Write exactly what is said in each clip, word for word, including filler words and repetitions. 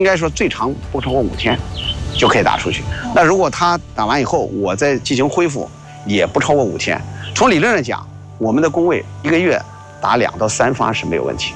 应该说最长不超过五天就可以打出去。那如果它打完以后，我再进行恢复，也不超过五天。从理论上讲，我们的工位一个月打两到三发是没有问题。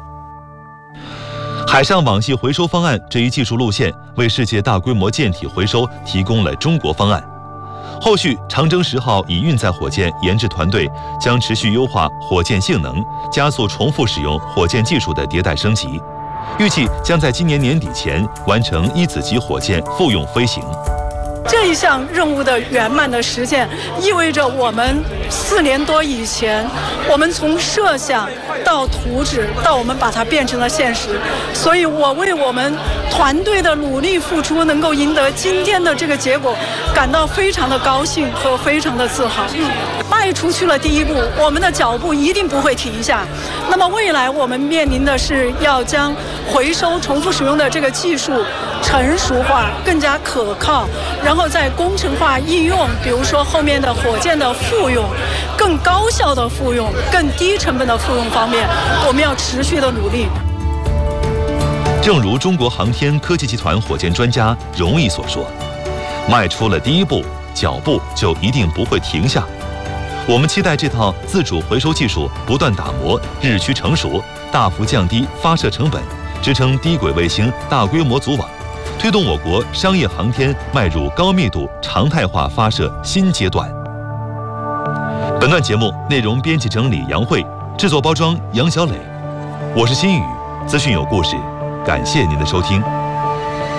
海上网系回收方案这一技术路线，为世界大规模舰体回收提供了中国方案。后续长征十号乙运载火箭研制团队将持续优化火箭性能，加速重复使用火箭技术的迭代升级，预计将在今年年底前完成一子级火箭复用飞行。 这一项任务的圆满的实现，意味着我们四年多以前，我们从设想到图纸，到我们把它变成了现实。所以我为我们团队的努力付出，能够赢得今天的这个结果，感到非常的高兴和非常的自豪。迈出去了第一步，我们的脚步一定不会停下。那么未来我们面临的是要将回收重复使用的这个技术成熟化，更加可靠，然后在工程化应用，比如说后面的火箭的复用，更高效的复用，更低成本的复用方面，我们要持续的努力。 正如中国航天科技集团火箭专家荣毅所说，迈出了第一步，脚步就一定不会停下。我们期待这套自主回收技术不断打磨，日趋成熟，大幅降低发射成本，支撑低轨卫星大规模组网，推动我国商业航天迈入高密度常态化发射新阶段。本段节目内容编辑整理杨慧，制作包装杨小磊，我是新宇，资讯有故事，感谢您的收听。